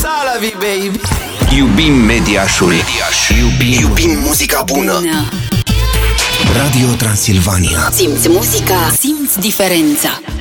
Salavi, baby. Iubim Mediașul. Iubim muzica bună. Radio Transilvania. Simți muzica, simți diferența.